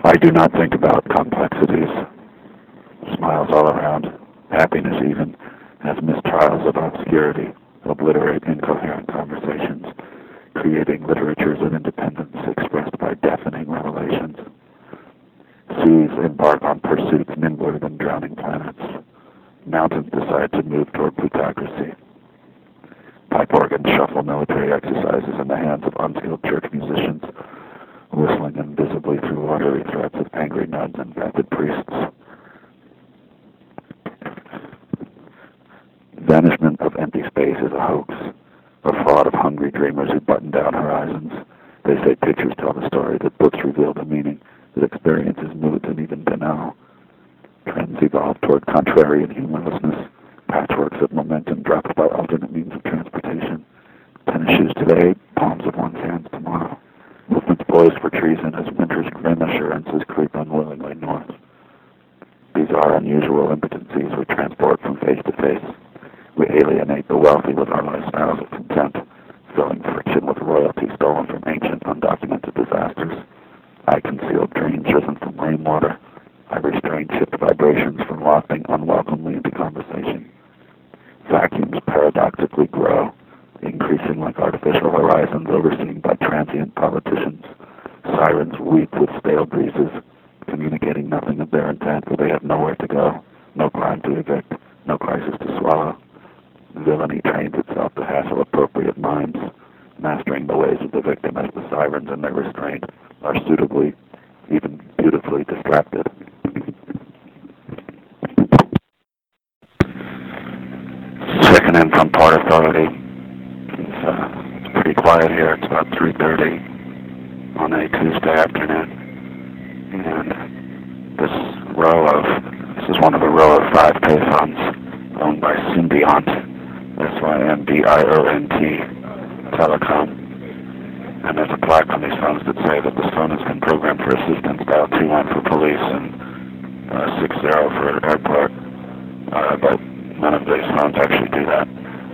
I do not think about complexities. Smiles all around, happiness even, as mistrials of obscurity obliterate incoherent conversations, creating literatures of independence expressed by deafening revelations. Seas embark on pursuits nimbler than drowning planets. Mountains decide to move toward plutocracy. Pipe organs shuffle military exercises in the hands of unskilled church musicians, whistling invisibly through watery threats of angry nuns and vapid priests. Vanishment of empty space is a hoax, a fraud of hungry dreamers who button down horizons. They say pictures tell the story, that books reveal the meaning, that experiences moods and even banal. Trends evolve toward contrarian humorlessness, patchworks of momentum dropped by alternate means of transportation. Tennis shoes today, palms of one's hands tomorrow. Movements poised for treason as winter's grim assurances creep unwillingly north. These are unusual impotencies we transport from face to face. We alienate the wealthy with our lifestyles of content, filling friction with royalty stolen from ancient, undocumented disasters. I conceal dreams risen from rainwater. I restrain chipped vibrations from wafting unwelcomely into conversation. Vacuums paradoxically grow, increasing like artificial horizons overseen by transient politicians. Sirens weep with stale breezes, communicating nothing of their intent, for they have nowhere to go, no crime to evict, no crisis to swallow. Villainy trains itself to hassle appropriate minds, mastering the ways of the victim as the sirens in their restraint are suitably, even beautifully distracted. Checking in from Port Authority. It's pretty quiet here. It's about 3:30 on a Tuesday afternoon. And this is one of a row of 5 payphones owned by Symbiont, SYMBIONT Telecom. And there's a plaque on these phones that say that this phone has been programmed for assistance. Dial 21 for police and 60 for airport. But none of these phones actually do that.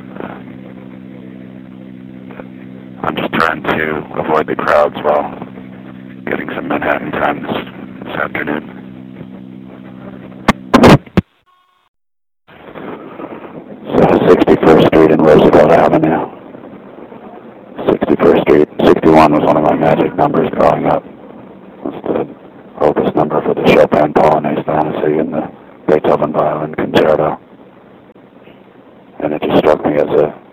I'm just trying to avoid the crowds while getting some Manhattan time this afternoon. So 61st Street and Roosevelt Avenue. 61st Street. 61 was one of my magic numbers growing up. It's the opus number for the Chopin Polonaise Fantasy and the Beethoven Violin Concerto. And it just struck me as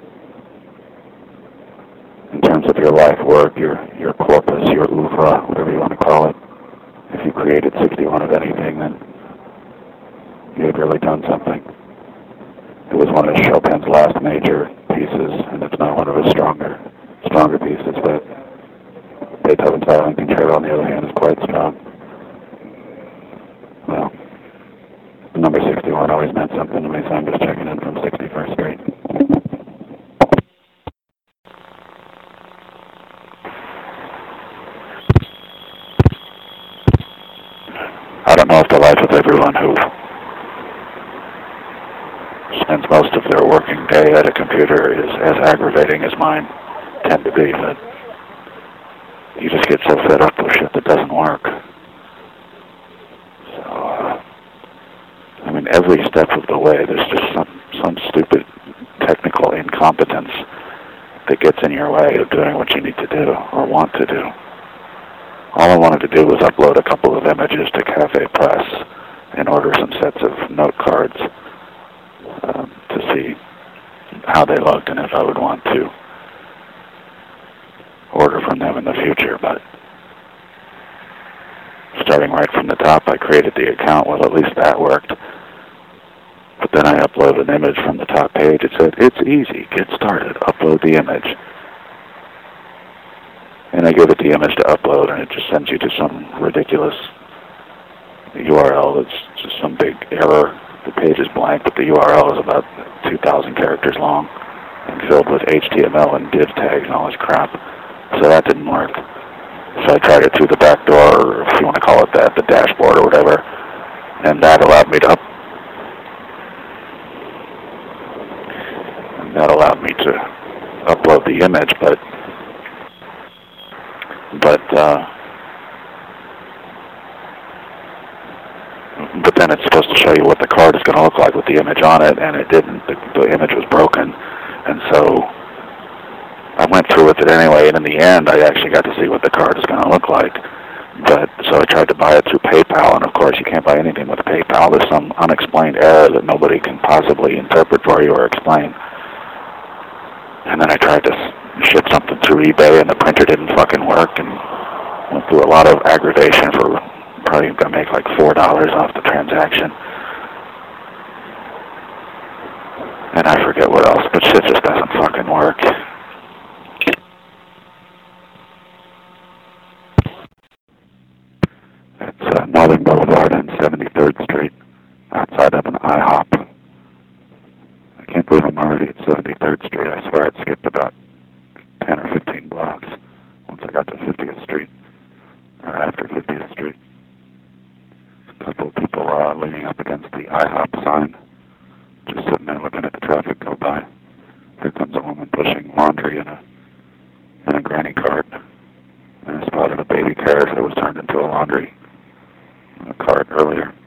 in terms of your life work, your corpus, your oeuvre, whatever you want to call it, if you created 61 of anything, then you had really done something. It was one of Chopin's last major pieces, and it's not one of his stronger pieces, but Beethoven's Violin Concerto, on the other hand, is quite strong. Well, the number 61 always meant something to me, so I'm just checking in from 61st Street. I don't know if the life of everyone who spends most of their working day at a computer is as aggravating as mine tend to be, but you just get so fed up with shit that doesn't work. So, I mean, every step of the way, there's just some stupid technical incompetence that gets in your way of doing what you need to do or want to do. All I wanted to do was upload a couple of images to Cafe Press and order some sets of note cards to see how they looked and if I would want to order from them in the future. But starting right from the top, I created the account. Well, at least that worked. But then I uploaded an image from the top page. It said, "It's easy. Get started. Upload the image." And I give it the image to upload, and it just sends you to some ridiculous URL that's just some big error. The page is blank, but the URL is about 2,000 characters long and filled with HTML and div tags and all this crap. So that didn't work. So I tried it through the back door, or if you want to call it that, the dashboard or whatever, and that allowed me to upload the image, but then it's supposed to show you what the card is going to look like with the image on it, and it didn't. The image was broken, and so I went through with it anyway, and in the end, I actually got to see what the card is going to look like. But so I tried to buy it through PayPal, and of course you can't buy anything with PayPal. There's some unexplained error that nobody can possibly interpret for you or explain. And then I tried to ship something through eBay, and the printer didn't fucking work, and went through a lot of aggravation for probably going to make like $4 off the transaction. And I forget what else, but shit just doesn't fucking work. It's Northern Boulevard and 73rd Street, outside of an IHOP. I can't believe I'm already at 73rd Street. I swear I'd skipped about 10 or 15 blocks once I got to 50th Street, or after 50th Street. A couple of people leaning up against the IHOP sign, just sitting there looking at the traffic go by. Here comes a woman pushing laundry in a granny cart. And I spotted a baby carriage that was turned into a laundry cart earlier.